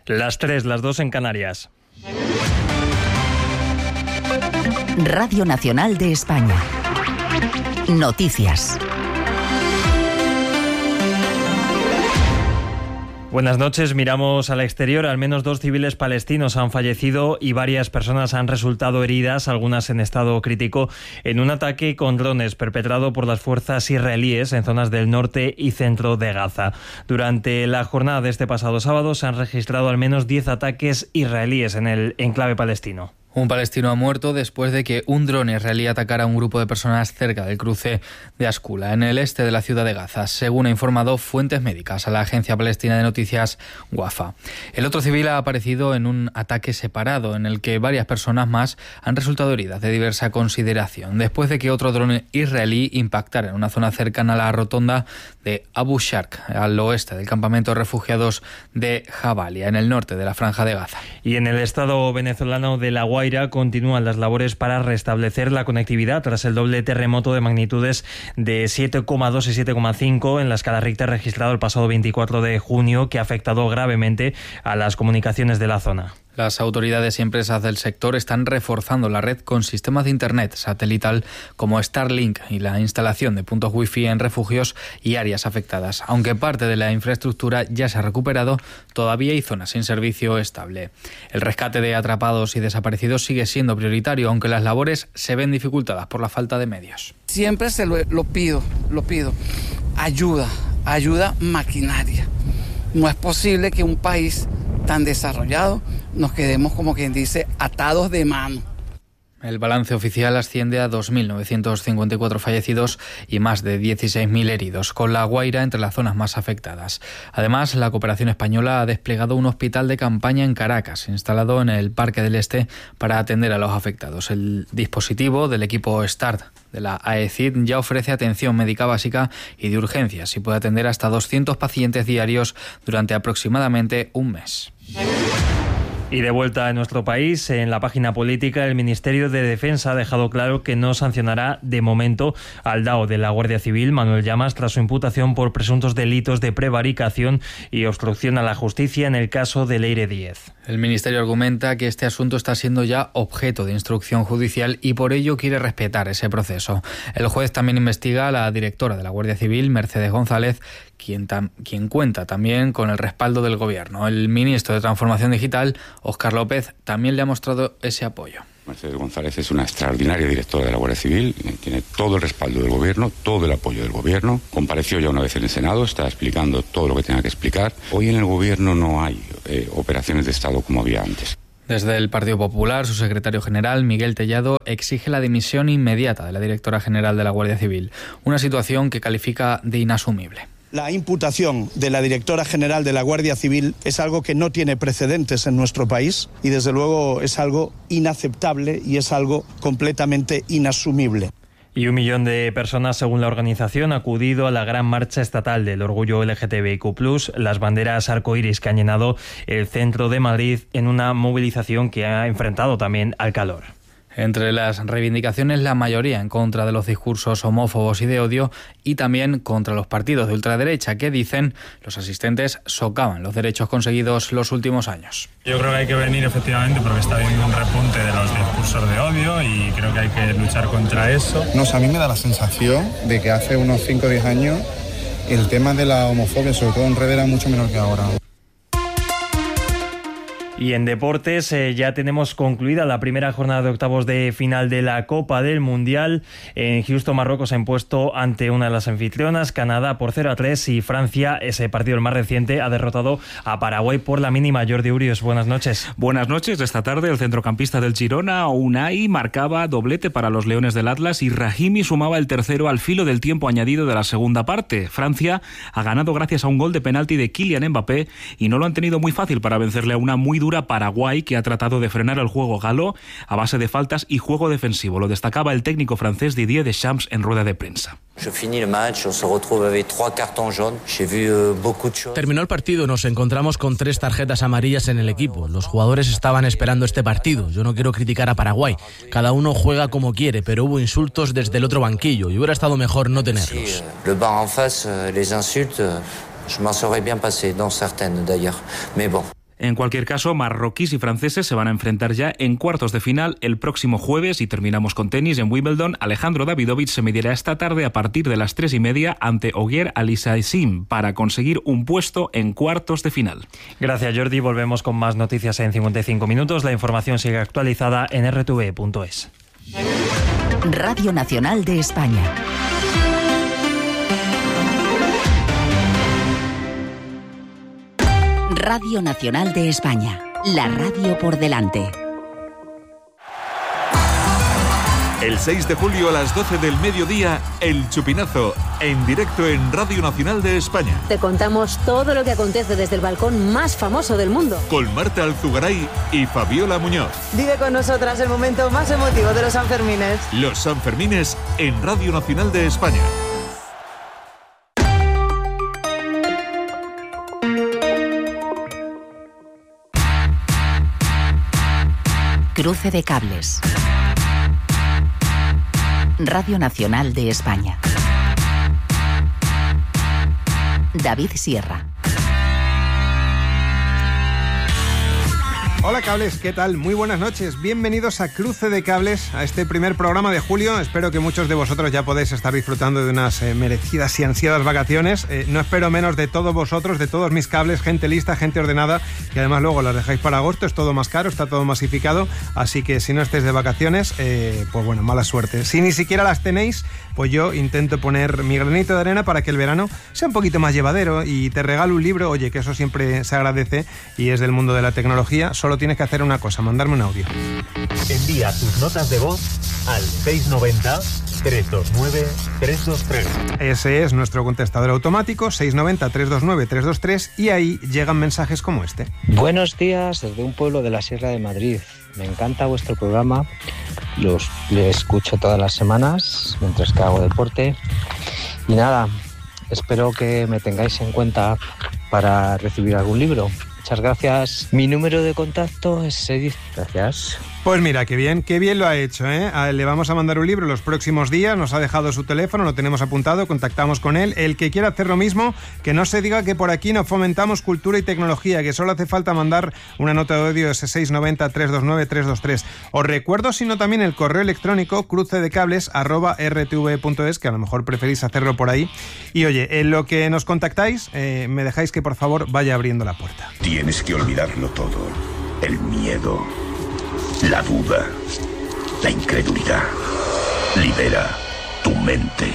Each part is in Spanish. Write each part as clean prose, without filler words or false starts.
Las 3, las 2 en Canarias. Radio Nacional de España. Noticias. Buenas noches, miramos al exterior. Al menos 2 civiles palestinos han fallecido y varias personas han resultado heridas, algunas en estado crítico, en un ataque con drones perpetrado por las fuerzas israelíes en zonas del norte y centro de Gaza. Durante la jornada de este pasado sábado se han registrado al menos 10 ataques israelíes en el enclave palestino. Un palestino ha muerto después de que un dron israelí atacara a un grupo de personas cerca del cruce de Askula, en el este de la ciudad de Gaza, según ha informado fuentes médicas a la agencia palestina de noticias Wafa. El otro civil ha aparecido en un ataque separado, en el que varias personas más han resultado heridas de diversa consideración, después de que otro dron israelí impactara en una zona cercana a la rotonda de Abu Shark, al oeste del campamento de refugiados de Jabalia, en el norte de la franja de Gaza. Y en el estado venezolano de La Guaira continúan las labores para restablecer la conectividad tras el doble terremoto de magnitudes de 7,2 y 7,5 en la escala Richter registrado el pasado 24 de junio, que ha afectado gravemente a las comunicaciones de la zona. Las autoridades y empresas del sector están reforzando la red con sistemas de internet satelital como Starlink y la instalación de puntos wifi en refugios y áreas afectadas. Aunque parte de la infraestructura ya se ha recuperado, todavía hay zonas sin servicio estable. El rescate de atrapados y desaparecidos sigue siendo prioritario, aunque las labores se ven dificultadas por la falta de medios. Siempre se lo pido. Ayuda maquinaria. No es posible que un país tan desarrollado nos quedemos, como quien dice, atados de mano. El balance oficial asciende a 2.954 fallecidos y más de 16.000 heridos, con La Guaira entre las zonas más afectadas. Además, la cooperación española ha desplegado un hospital de campaña en Caracas, instalado en el Parque del Este, para atender a los afectados. El dispositivo del equipo START de la AECID ya ofrece atención médica básica y de urgencias y puede atender hasta 200 pacientes diarios durante aproximadamente un mes. Y de vuelta a nuestro país, en la página política, el Ministerio de Defensa ha dejado claro que no sancionará de momento al DAO de la Guardia Civil, Manuel Llamas, tras su imputación por presuntos delitos de prevaricación y obstrucción a la justicia en el caso de Leire Díez. El Ministerio argumenta que este asunto está siendo ya objeto de instrucción judicial y por ello quiere respetar ese proceso. El juez también investiga a la directora de la Guardia Civil, Mercedes González, quien cuenta también con el respaldo del Gobierno. El ministro de Transformación Digital, Óscar López, también le ha mostrado ese apoyo. Mercedes González es una extraordinaria directora de la Guardia Civil, tiene todo el respaldo del Gobierno, todo el apoyo del Gobierno. Compareció ya una vez en el Senado, está explicando todo lo que tenga que explicar. Hoy en el Gobierno no hay operaciones de Estado como había antes. Desde el Partido Popular, su secretario general, Miguel Tellado, exige la dimisión inmediata de la directora general de la Guardia Civil, una situación que califica de inasumible. La imputación de la directora general de la Guardia Civil es algo que no tiene precedentes en nuestro país y desde luego es algo inaceptable y es algo completamente inasumible. Y 1 millón de personas, según la organización, ha acudido a la gran marcha estatal del orgullo LGTBIQ+, las banderas arcoíris que han llenado el centro de Madrid en una movilización que ha enfrentado también al calor. Entre las reivindicaciones, la mayoría en contra de los discursos homófobos y de odio y también contra los partidos de ultraderecha que, dicen los asistentes, socavan los derechos conseguidos los últimos años. Yo creo que hay que venir efectivamente porque está habiendo un repunte de los discursos de odio y creo que hay que luchar contra eso. No, a mí me da la sensación de que hace unos 5 o 10 años el tema de la homofobia, sobre todo en red, era mucho menor que ahora. Y en deportes ya tenemos concluida la primera jornada de octavos de final de la Copa del Mundial. En Houston, Marruecos se ha impuesto ante una de las anfitrionas, Canadá por 0-3, y Francia, ese partido el más reciente, ha derrotado a Paraguay por la mínima. Jordi Urios, buenas noches. Buenas noches. Esta tarde el centrocampista del Girona, Unai, marcaba doblete para los Leones del Atlas y Rahimi sumaba el tercero al filo del tiempo añadido de la segunda parte. Francia ha ganado gracias a un gol de penalti de Kylian Mbappé y no lo han tenido muy fácil para vencerle a una muy dura Paraguay, que ha tratado de frenar el juego galo a base de faltas y juego defensivo. Lo destacaba el técnico francés Didier Deschamps en rueda de prensa. Terminó el partido, nos encontramos con 3 tarjetas amarillas en el equipo. Los jugadores estaban esperando este partido. Yo no quiero criticar a Paraguay. Cada uno juega como quiere, pero hubo insultos desde el otro banquillo y hubiera estado mejor no tenerlos. En cualquier caso, marroquíes y franceses se van a enfrentar ya en cuartos de final el próximo jueves, y terminamos con tenis en Wimbledon. Alejandro Davidovich se medirá esta tarde a partir de las 3:30 ante Ogier Aliassime para conseguir un puesto en cuartos de final. Gracias, Jordi. Volvemos con más noticias en 55 minutos. La información sigue actualizada en rtve.es. Radio Nacional de España. Radio Nacional de España. La radio por delante. El 6 de julio a las 12 del mediodía, El Chupinazo, en directo en Radio Nacional de España. Te contamos todo lo que acontece desde el balcón más famoso del mundo. Con Marta Alzugaray y Fabiola Muñoz. Vive con nosotras el momento más emotivo de los Sanfermines. Los Sanfermines en Radio Nacional de España. Cruce de cables. Radio Nacional de España. David Sierra. Hola cables, ¿qué tal? Muy buenas noches, bienvenidos a Cruce de Cables, a este primer programa de julio. Espero que muchos de vosotros ya podéis estar disfrutando de unas merecidas y ansiadas vacaciones. No espero menos de todos vosotros, de todos mis cables, gente lista, gente ordenada, que además luego las dejáis para agosto. Es todo más caro, está todo masificado, así que si no estéis de vacaciones, pues bueno, mala suerte. Si ni siquiera las tenéis, pues yo intento poner mi granito de arena para que el verano sea un poquito más llevadero y te regalo un libro. Oye, que eso siempre se agradece y es del mundo de la tecnología. Solo tienes que hacer una cosa, mandarme un audio. Envía tus notas de voz al 690-329-323. Ese es nuestro contestador automático, 690-329-323, y ahí llegan mensajes como este. Buenos días desde un pueblo de la Sierra de Madrid. Me encanta vuestro programa, lo escucho todas las semanas mientras que hago deporte. Y nada, espero que me tengáis en cuenta para recibir algún libro. Muchas gracias. Mi número de contacto es 6. Gracias. Pues mira, qué bien lo ha hecho, ¿eh? Le vamos a mandar un libro los próximos días, nos ha dejado su teléfono, lo tenemos apuntado, contactamos con él. El que quiera hacer lo mismo, que no se diga que por aquí no fomentamos cultura y tecnología, que solo hace falta mandar una nota de audio, ese 690-329-323. Os recuerdo, sino también el correo electrónico crucedecables@rtv.es, que a lo mejor preferís hacerlo por ahí. Y oye, en lo que nos contactáis, me dejáis que por favor vaya abriendo la puerta. Tienes que olvidarlo todo. El miedo, la duda, la incredulidad. Libera tu mente.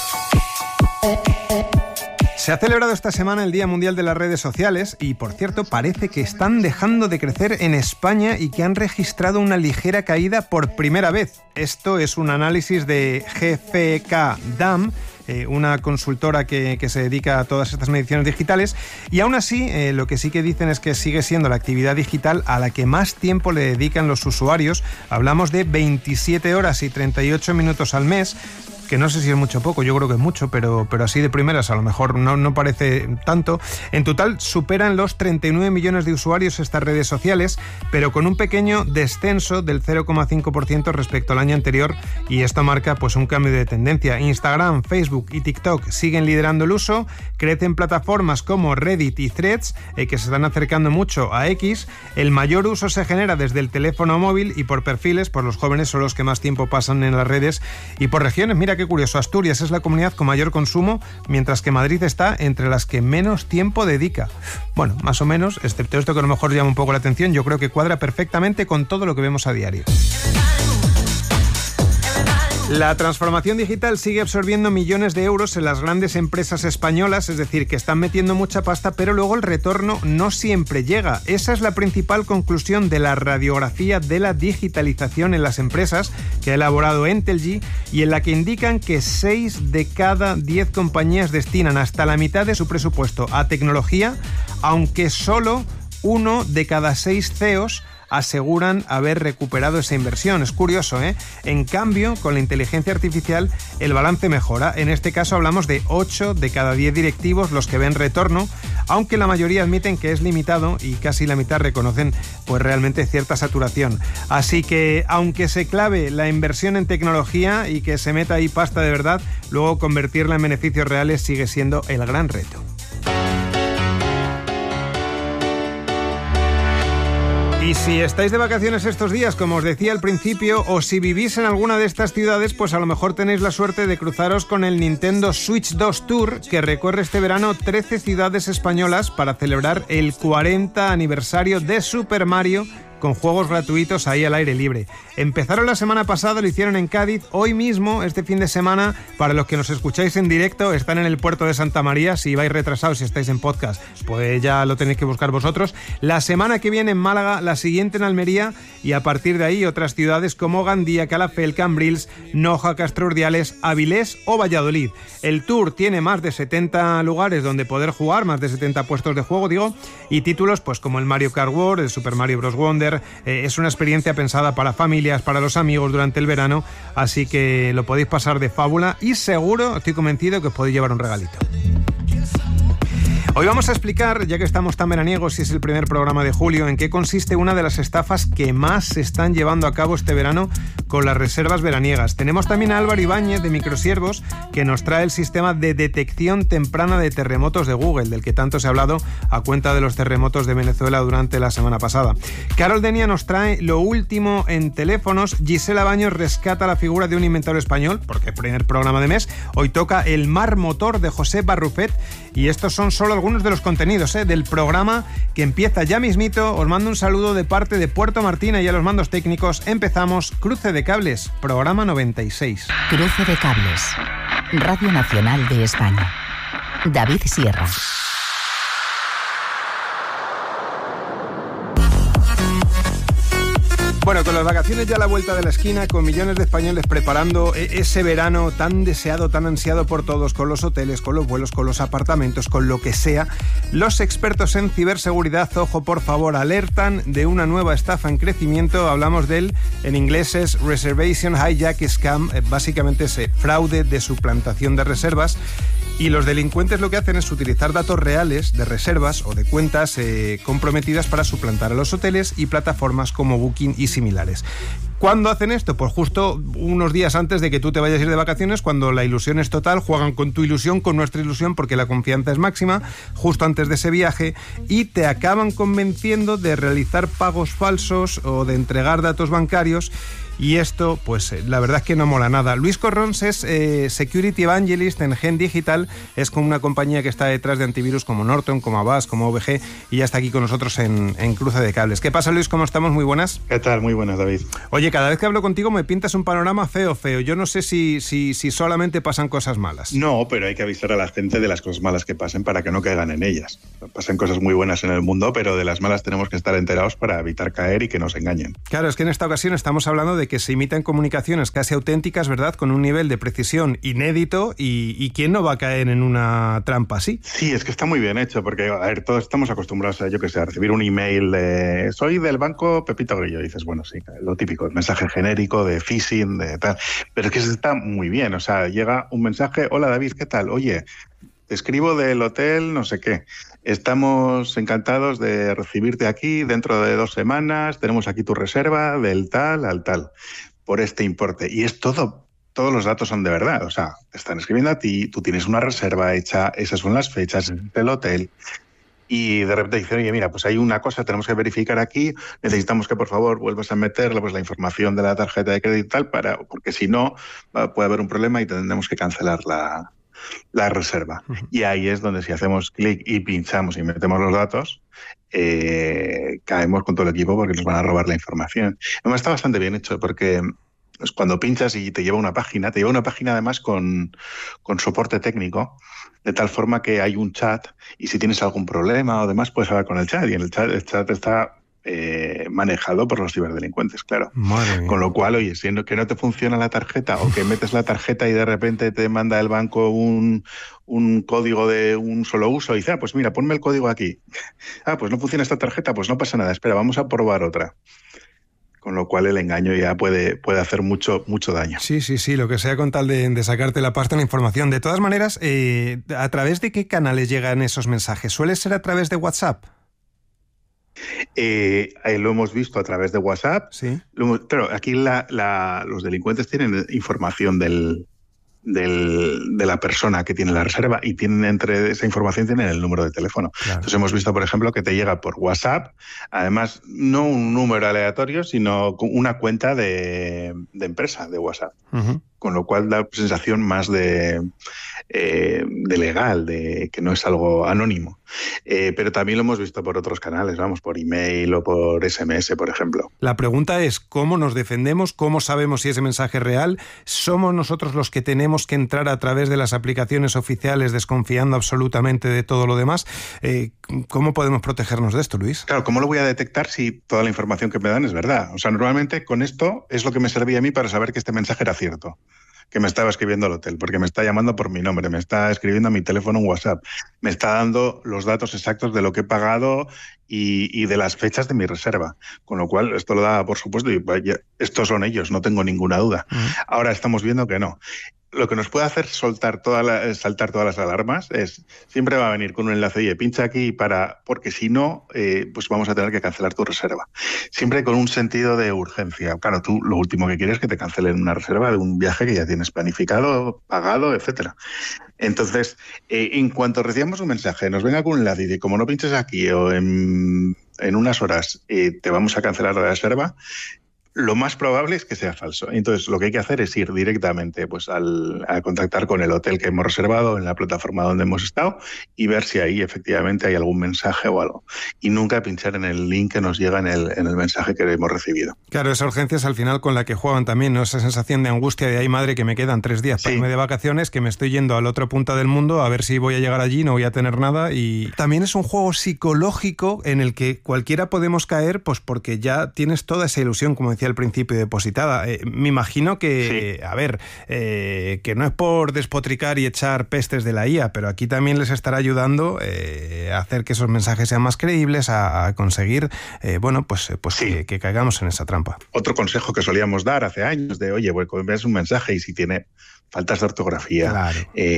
Se ha celebrado esta semana el Día Mundial de las Redes Sociales y, por cierto, parece que están dejando de crecer en España y que han registrado una ligera caída por primera vez. Esto es un análisis de GfK DAM, una consultora que se dedica a todas estas mediciones digitales, y aún así lo que sí que dicen es que sigue siendo la actividad digital a la que más tiempo le dedican los usuarios. Hablamos de 27 horas y 38 minutos al mes, que no sé si es mucho o poco, yo creo que es mucho, pero así de primeras a lo mejor no parece tanto. En total superan los 39 millones de usuarios estas redes sociales, pero con un pequeño descenso del 0,5% respecto al año anterior, y esto marca pues un cambio de tendencia. Instagram, Facebook y TikTok siguen liderando el uso, crecen plataformas como Reddit y Threads, que se están acercando mucho a X. El mayor uso se genera desde el teléfono móvil y por perfiles, pues los jóvenes son los que más tiempo pasan en las redes, y por regiones, mira qué curioso, Asturias es la comunidad con mayor consumo, mientras que Madrid está entre las que menos tiempo dedica. Bueno, más o menos, excepto esto que a lo mejor llama un poco la atención, yo creo que cuadra perfectamente con todo lo que vemos a diario. La transformación digital sigue absorbiendo millones de euros en las grandes empresas españolas, es decir, que están metiendo mucha pasta, pero luego el retorno no siempre llega. Esa es la principal conclusión de la radiografía de la digitalización en las empresas que ha elaborado Entelgy, y en la que indican que 6 de cada 10 compañías destinan hasta la mitad de su presupuesto a tecnología, aunque solo 1 de cada 6 CEOs aseguran haber recuperado esa inversión. Es curioso, ¿eh? En cambio, con la inteligencia artificial, el balance mejora. En este caso hablamos de 8 de cada 10 directivos los que ven retorno, aunque la mayoría admiten que es limitado y casi la mitad reconocen pues realmente cierta saturación. Así que, aunque se clave la inversión en tecnología y que se meta ahí pasta de verdad, luego convertirla en beneficios reales sigue siendo el gran reto. Y si estáis de vacaciones estos días, como os decía al principio, o si vivís en alguna de estas ciudades, pues a lo mejor tenéis la suerte de cruzaros con el Nintendo Switch 2 Tour, que recorre este verano 13 ciudades españolas para celebrar el 40 aniversario de Super Mario, con juegos gratuitos ahí al aire libre. Empezaron la semana pasada, lo hicieron en Cádiz. Hoy mismo, este fin de semana, para los que nos escucháis en directo, están en el puerto de Santa María. Si vais retrasados, si estáis en podcast, pues ya lo tenéis que buscar vosotros. La semana que viene en Málaga, la siguiente en Almería, y a partir de ahí otras ciudades como Gandía, Calafell, Cambrils, Noja, Castro Urdiales, Avilés o Valladolid. El tour tiene más de 70 lugares donde poder jugar, más de 70 puestos de juego, digo, y títulos pues como el Mario Kart World, el Super Mario Bros. Wonder. Es una experiencia pensada para familias, para los amigos durante el verano, así que lo podéis pasar de fábula y seguro, estoy convencido, que os podéis llevar un regalito. Hoy vamos a explicar, ya que estamos tan veraniegos y es el primer programa de julio, en qué consiste una de las estafas que más se están llevando a cabo este verano con las reservas veraniegas. Tenemos también a Álvaro Ibáñez de Microsiervos, que nos trae el sistema de detección temprana de terremotos de Google, del que tanto se ha hablado a cuenta de los terremotos de Venezuela durante la semana pasada. Carol Denia nos trae lo último en teléfonos. Gisela Baños rescata la figura de un inventor español, porque primer programa de mes. Hoy toca El Mar Motor de José Barrufet, y estos son solo algunos de los contenidos del programa que empieza ya mismito. Os mando un saludo de parte de Puerto Martina y a los mandos técnicos. Empezamos Cruce de Cables, programa 96. Cruce de Cables, Radio Nacional de España. David Sierra. Bueno, con las vacaciones ya a la vuelta de la esquina, con millones de españoles preparando ese verano tan deseado, tan ansiado por todos, con los hoteles, con los vuelos, con los apartamentos, con lo que sea, los expertos en ciberseguridad, ojo por favor, alertan de una nueva estafa en crecimiento. Hablamos del, en inglés es Reservation Hijack Scam, básicamente es fraude de suplantación de reservas. Y los delincuentes lo que hacen es utilizar datos reales de reservas o de cuentas comprometidas para suplantar a los hoteles y plataformas como Booking y similares. ¿Cuándo hacen esto? Pues justo unos días antes de que tú te vayas a ir de vacaciones, cuando la ilusión es total, juegan con tu ilusión, con nuestra ilusión, porque la confianza es máxima, justo antes de ese viaje, y te acaban convenciendo de realizar pagos falsos o de entregar datos bancarios. Y esto, pues la verdad es que no mola nada. Luis Corrons es Security Evangelist en Gen Digital, es como una compañía que está detrás de antivirus como Norton, como Avast, como OVG, y ya está aquí con nosotros en Cruce de Cables. ¿Qué pasa, Luis? ¿Cómo estamos? Muy buenas. ¿Qué tal? Muy buenas, David. Oye, cada vez que hablo contigo me pintas un panorama feo. Yo no sé si solamente pasan cosas malas. No, pero hay que avisar a la gente de las cosas malas que pasen para que no caigan en ellas. Pasan cosas muy buenas en el mundo, pero de las malas tenemos que estar enterados para evitar caer y que nos engañen. Claro, es que en esta ocasión estamos hablando de que se imitan comunicaciones casi auténticas, ¿verdad? Con un nivel de precisión inédito, y ¿quién no va a caer en una trampa así? Sí, es que está muy bien hecho, porque a ver, todos estamos acostumbrados a, yo que sé, a recibir un email de soy del banco Pepito Grillo, y dices, bueno, sí, lo típico, el mensaje genérico de phishing, de tal, pero es que está muy bien, o sea, llega un mensaje, hola David, ¿qué tal? Oye, te escribo del hotel no sé qué, estamos encantados de recibirte aquí dentro de 2 semanas, tenemos aquí tu reserva del tal al tal, por este importe. Y es todo, todos los datos son de verdad. O sea, te están escribiendo a ti, tú tienes una reserva hecha, esas son las fechas del hotel, y de repente dicen, oye, mira, pues hay una cosa, tenemos que verificar aquí, necesitamos que por favor vuelvas a meter pues, la información de la tarjeta de crédito y tal, porque si no puede haber un problema y tendremos que cancelar la reserva. Y ahí es donde si hacemos clic y pinchamos y metemos los datos, caemos con todo el equipo porque nos van a robar la información. Además está bastante bien hecho porque cuando pinchas y te lleva una página además con soporte técnico, de tal forma que hay un chat y si tienes algún problema o demás puedes hablar con el chat, y en el chat está manejado por los ciberdelincuentes, claro. Con lo cual, oye, siendo que no te funciona la tarjeta o que metes la tarjeta y de repente te manda el banco un código de un solo uso y dice, pues mira, ponme el código aquí. Pues no funciona esta tarjeta, pues no pasa nada, espera, vamos a probar otra. Con lo cual el engaño ya puede hacer mucho daño. Sí, lo que sea con tal de sacarte la pasta en la información. De todas maneras, ¿a través de qué canales llegan esos mensajes? ¿Suele ser a través de WhatsApp? Lo hemos visto a través de WhatsApp. Sí. Claro, aquí los delincuentes tienen información del de la persona que tiene la reserva y tienen entre esa información tienen el número de teléfono. Claro. Entonces hemos visto, por ejemplo, que te llega por WhatsApp, además no un número aleatorio, sino una cuenta de empresa de WhatsApp. Uh-huh. Con lo cual da sensación más de legal, de que no es algo anónimo. Pero también lo hemos visto por otros canales, vamos, por email o por SMS, por ejemplo. La pregunta es, ¿cómo nos defendemos? ¿Cómo sabemos si ese mensaje es real? ¿Somos nosotros los que tenemos que entrar a través de las aplicaciones oficiales desconfiando absolutamente de todo lo demás? ¿Cómo podemos protegernos de esto, Luis? Claro, ¿cómo lo voy a detectar si toda la información que me dan es verdad? O sea, normalmente con esto es lo que me servía a mí para saber que este mensaje era cierto, que me estaba escribiendo al hotel, porque me está llamando por mi nombre, me está escribiendo a mi teléfono en WhatsApp, me está dando los datos exactos de lo que he pagado y de las fechas de mi reserva. Con lo cual, esto lo da por supuesto, y vaya, estos son ellos, no tengo ninguna duda. Ahora estamos viendo que no. Lo que nos puede hacer saltar todas las alarmas es, siempre va a venir con un enlace, oye, pincha aquí porque si no, pues vamos a tener que cancelar tu reserva. Siempre con un sentido de urgencia. Claro, tú lo último que quieres es que te cancelen una reserva de un viaje que ya tienes planificado, pagado, etcétera. Entonces, en cuanto recibamos un mensaje, nos venga con un enlace y como no pinches aquí o en unas horas te vamos a cancelar la reserva, lo más probable es que sea falso. Entonces, lo que hay que hacer es ir directamente pues, a contactar con el hotel que hemos reservado en la plataforma donde hemos estado y ver si ahí efectivamente hay algún mensaje o algo. Y nunca pinchar en el link que nos llega en el mensaje que hemos recibido. Claro, esa urgencia es al final con la que juegan también, ¿no? Esa sensación de angustia de, ay madre, que me quedan 3 días para irme de vacaciones, que me estoy yendo a la otra punta del mundo a ver si voy a llegar allí, no voy a tener nada. Y también es un juego psicológico en el que cualquiera podemos caer, pues porque ya tienes toda esa ilusión, como decía al principio, depositada. Me imagino que, sí. A ver, que no es por despotricar y echar pestes de la IA, pero aquí también les estará ayudando a hacer que esos mensajes sean más creíbles, a conseguir, sí. que caigamos en esa trampa. Otro consejo que solíamos dar hace años de, oye, pues envías un mensaje y si tiene faltas de ortografía, claro,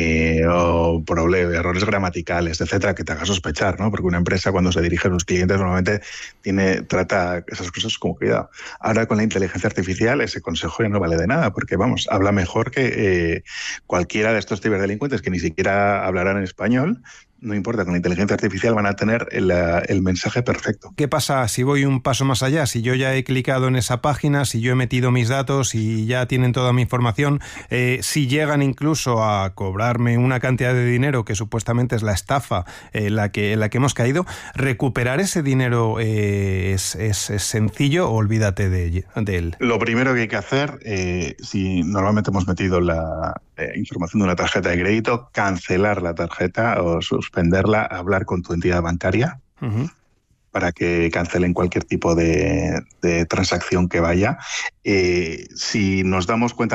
o problemas, errores gramaticales, etcétera, que te haga sospechar, ¿no? Porque una empresa cuando se dirige a los clientes normalmente trata esas cosas con cuidado. Ahora con la inteligencia artificial ese consejo ya no vale de nada, porque vamos, habla mejor que cualquiera de estos ciberdelincuentes que ni siquiera hablarán en español. No importa, con la inteligencia artificial van a tener el mensaje perfecto. ¿Qué pasa si voy un paso más allá? Si yo ya he clicado en esa página, si yo he metido mis datos y ya tienen toda mi información, si llegan incluso a cobrarme una cantidad de dinero que supuestamente es la estafa en la que hemos caído, ¿recuperar ese dinero es sencillo o olvídate de él? Lo primero que hay que hacer, si normalmente hemos metido la información de una tarjeta de crédito, cancelar la tarjeta o suspenderla, hablar con tu entidad bancaria para que cancelen cualquier tipo de transacción que vaya. Si nos damos cuenta